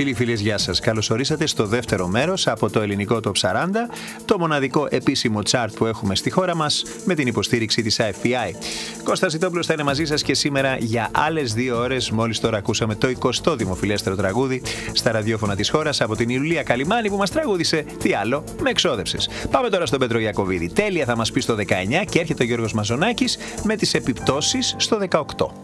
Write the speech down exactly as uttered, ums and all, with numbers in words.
Φίλοι, φίλες, γεια σας. Καλώς ορίσατε στο δεύτερο μέρος από το ελληνικό Top σαράντα, το μοναδικό επίσημο chart που έχουμε στη χώρα μας με την υποστήριξη της άι εφ πι άι. Κώστας Ιτόπουλος θα είναι μαζί σας και σήμερα για άλλες δύο ώρες. Μόλις τώρα ακούσαμε το εικοστό δημοφιλέστερο τραγούδι στα ραδιόφωνα της χώρας από την Ιουλία Καλιμάνη που μας τραγούδισε, τι άλλο, με εξόδευσες. Πάμε τώρα στον Πέτρο Ιακωβίδη. Τέλεια θα μας πει στο δεκαεννιά και έρχεται ο Γιώργος Μαζονάκης με τις επιπτώσεις στο δεκαοκτώ.